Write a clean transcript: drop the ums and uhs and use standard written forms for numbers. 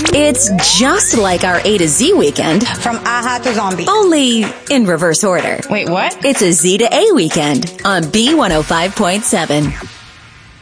It's just like our A to Z weekend. From Aha to Zombie. Only in reverse order. Wait, what? It's a Z to A weekend on B105.7.